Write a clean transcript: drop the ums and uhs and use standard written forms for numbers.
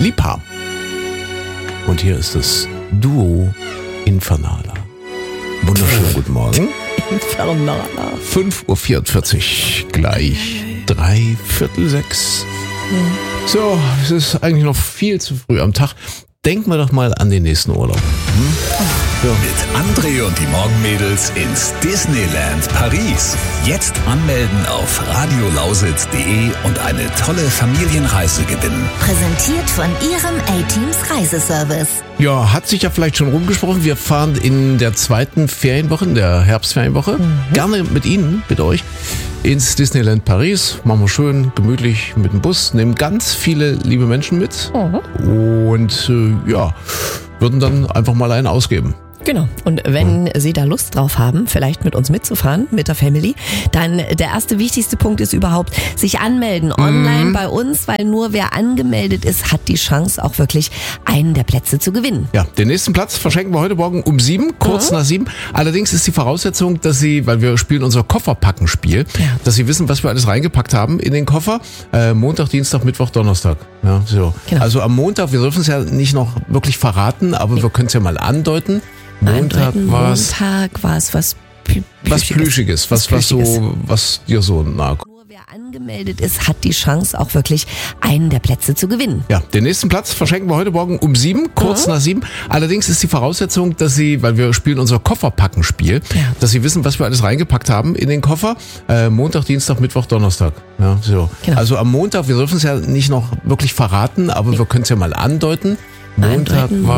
Liebhaber. Und hier ist das Duo Infernala. Wunderschönen guten Morgen. Infernala. 5.44 Uhr, gleich 5:45. So, es ist eigentlich noch viel zu früh am Tag. Denken wir doch mal an den nächsten Urlaub. Mit André und die Morgenmädels ins Disneyland Paris. Jetzt anmelden auf radiolausitz.de und eine tolle Familienreise gewinnen. Präsentiert von Ihrem A-Teams Reiseservice. Ja, hat sich ja vielleicht schon rumgesprochen. Wir fahren in der zweiten Ferienwoche, in der Herbstferienwoche, gerne mit Ihnen, mit euch, ins Disneyland Paris. Machen wir schön gemütlich mit dem Bus, nehmen ganz viele liebe Menschen mit und würden dann einfach mal einen ausgeben. Genau. Und wenn Sie da Lust drauf haben, vielleicht mit uns mitzufahren, mit der Family, dann der erste wichtigste Punkt ist überhaupt, sich anmelden online bei uns, weil nur wer angemeldet ist, hat die Chance auch wirklich einen der Plätze zu gewinnen. Ja, den nächsten Platz verschenken wir heute Morgen um 7, kurz nach 7. Allerdings ist die Voraussetzung, dass Sie, weil wir spielen unser Kofferpacken-Spiel, dass Sie wissen, was wir alles reingepackt haben in den Koffer. Montag, Dienstag, Mittwoch, Donnerstag. Ja, so. Genau. Also am Montag, wir dürfen es ja nicht noch wirklich verraten, aber wir können es ja mal andeuten. Montag war es was Plüschiges, was dir so nahe kommt. Nur wer angemeldet ist, hat die Chance auch wirklich einen der Plätze zu gewinnen. Ja, den nächsten Platz verschenken wir heute Morgen um 7, kurz nach 7. Allerdings ist die Voraussetzung, dass Sie, weil wir spielen unser Kofferpacken-Spiel, dass Sie wissen, was wir alles reingepackt haben in den Koffer. Montag, Dienstag, Mittwoch, Donnerstag. Ja, so. Genau. Also am Montag, wir dürfen es ja nicht noch wirklich verraten, aber wir können es ja mal andeuten. Montag war